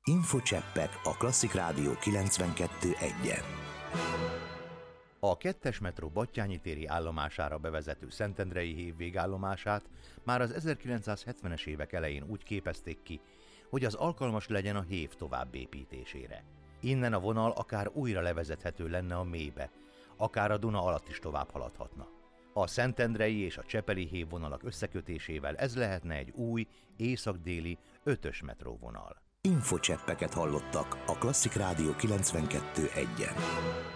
Infocseppek a Klasszik Rádió 92.1-en. A 2-es metró Batthyány téri állomására bevezető Szentendrei hév végállomását már az 1970-es évek elején úgy képezték ki, hogy az alkalmas legyen a hév továbbépítésére. Innen a vonal akár újra levezethető lenne a mélybe, akár a Duna alatt is tovább haladhatna. A szentendrei és a csepeli hév vonalak összekötésével ez lehetne egy új, észak-déli 5-ös metróvonal. Infocseppeket hallottak a Klasszik Rádió 92.1-en.